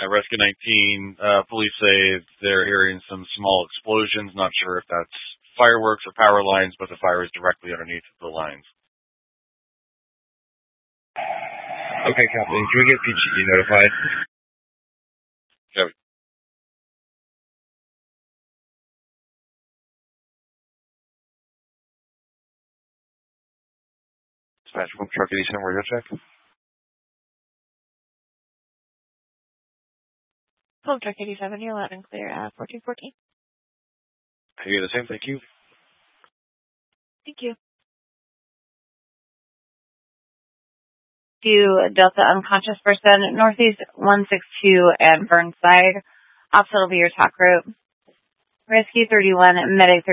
At Rescue 19, police say they're hearing some small explosions. Not sure if that's fireworks or power lines, but the fire is directly underneath the lines. Okay, Captain. Can we get PGE notified? Okay. Dispatch from Truck 87, where you check? Home Truck 87, you're loud and clear at 1414. I hear the same, thank you. Thank you. To Delta unconscious person, Northeast 162 and Burnside. Opposite will be your talk route. Rescue 31, Medic 31.